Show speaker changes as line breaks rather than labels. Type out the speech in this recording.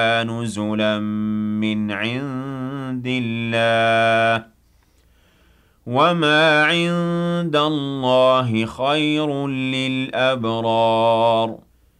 نُزُلًا مِّنْ عِندِ اللَّهِ ۗ وَمَا عِندَ اللَّهِ خَيْرٌ لِّلْأَبْرَارِ